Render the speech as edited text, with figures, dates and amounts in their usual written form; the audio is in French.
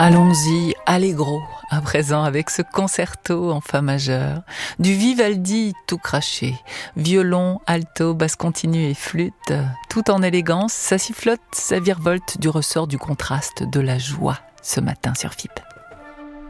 Allons-y, allegro, à présent avec ce concerto en fa majeur, du Vivaldi tout craché, violon, alto, basse continue et flûte, tout en élégance, ça sifflote, ça virevolte du ressort du contraste, de la joie, ce matin sur FIP.